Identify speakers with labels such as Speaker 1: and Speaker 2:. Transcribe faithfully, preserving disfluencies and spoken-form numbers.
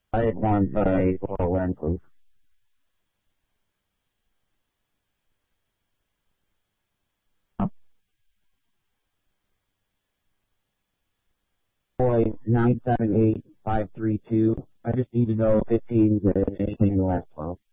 Speaker 1: I had one by Laurel Renfrew. Boy, nine seven eight five three two. I just need to know fifteen to anything in the last twelve.